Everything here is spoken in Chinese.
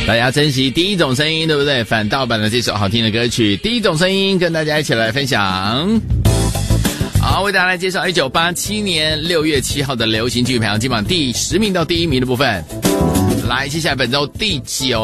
大家珍惜第一种声音，对不对？反盗版的这首好听的歌曲《第一种声音》，跟大家一起来分享。好，为大家来介绍1987年6月7号的流行剧排行金榜第10名到第1名的部分。来，接下来本周第9